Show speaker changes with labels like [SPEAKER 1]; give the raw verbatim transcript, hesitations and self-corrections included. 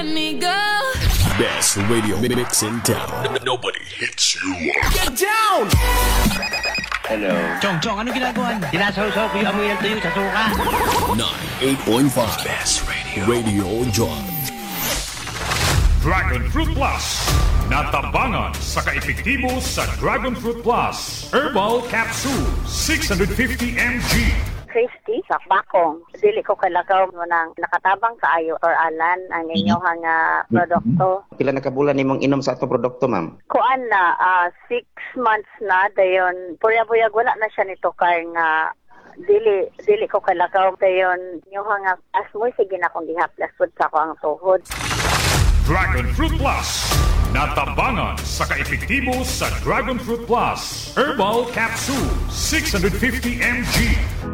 [SPEAKER 1] me go.
[SPEAKER 2] Best radio mix in town. Nobody hits you up.
[SPEAKER 1] Get down!
[SPEAKER 3] Hello.
[SPEAKER 4] Chong, Chong, ano ginagawa niyo?
[SPEAKER 3] Sinasawsaw ko yung amoy ng tuyo sa suka.
[SPEAKER 2] ninety-eight point five Best Radio. Radio John.
[SPEAKER 5] Dragon Fruit Plus. Natabangan sa kaepektibo sa Dragon Fruit Plus. Herbal Capsule. six hundred fifty milligrams.
[SPEAKER 6] Christy, sa bakong. Dili ko kalakaw mo nang nakatabang kaayo or alan ang inyong nga produkto.
[SPEAKER 3] Pila nakabulan nimong inom sa atong produkto, ma'am?
[SPEAKER 6] Kuan na, ah, six months na, dayon, puyag-puyag wala na siya nito kay nga dili dili ko kalakaw dayon inyong nga asmoy sige na kung gihaplas pud sa ko ang tuhod.
[SPEAKER 5] Dragon Fruit Plus. Natabangan sa kaepektibo sa Dragon Fruit Plus. Herbal Capsule. six hundred fifty milligrams.